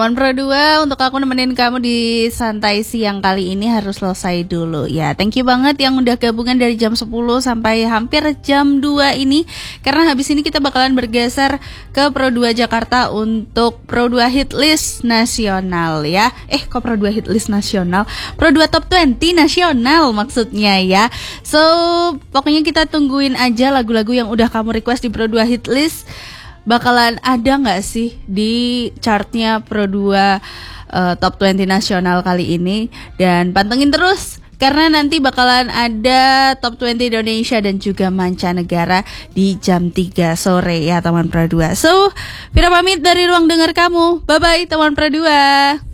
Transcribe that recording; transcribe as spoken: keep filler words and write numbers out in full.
Teman Pro dua, untuk aku nemenin kamu di santai siang kali ini harus selesai dulu ya. Thank you banget yang udah gabungan dari jam sepuluh sampai hampir jam dua ini. Karena habis ini kita bakalan bergeser ke Pro dua Jakarta untuk Pro dua Hit List Nasional ya. Eh kok Pro dua Hit List Nasional? Pro dua Top dua puluh Nasional maksudnya ya. So pokoknya kita tungguin aja lagu-lagu yang udah kamu request di Pro dua Hit List. Bakalan ada gak sih di chartnya Pro dua uh, Top dua puluh Nasional kali ini. Dan pantengin terus karena nanti bakalan ada Top dua puluh Indonesia dan juga mancanegara di jam tiga sore ya teman Pro dua. So, Vira pamit dari ruang dengar kamu. Bye-bye teman Pro dua.